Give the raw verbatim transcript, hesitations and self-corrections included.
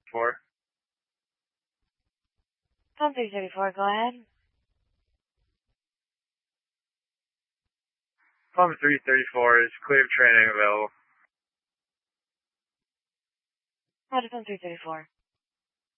thirty-four. Phone three thirty-four, go ahead. Phone three thirty-four is clear training available. Roger, phone three thirty-four.